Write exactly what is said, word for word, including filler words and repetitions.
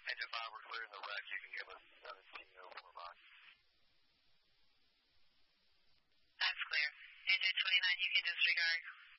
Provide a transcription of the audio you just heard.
Engine five, we're clearing the wreck. You can give us seventeen oh four box. That's clear. Engine twenty-nine, you can disregard.